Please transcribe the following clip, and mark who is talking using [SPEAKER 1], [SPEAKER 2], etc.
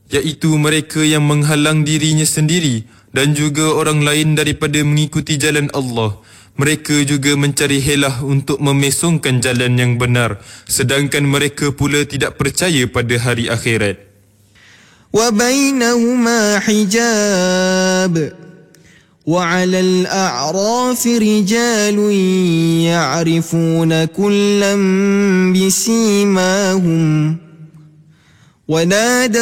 [SPEAKER 1] iaitu mereka yang menghalang dirinya sendiri dan juga orang lain daripada mengikuti jalan Allah. Mereka juga mencari helah untuk memesongkan jalan yang benar, sedangkan mereka pula tidak percaya pada hari akhirat.
[SPEAKER 2] وَبَيْنَهُمَا حِجَابٌ وَعَلَى الْأَعْرَافِ رِجَالٌ يَعْرِفُونَ كُلًّا بِسِيمَاهُمْ وَنَادَوْا